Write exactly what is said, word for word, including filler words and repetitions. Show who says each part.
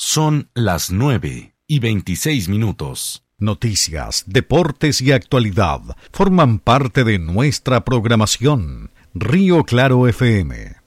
Speaker 1: Son las nueve y veintiséis minutos.
Speaker 2: Noticias, deportes y actualidad forman parte de nuestra programación. Río Claro F M.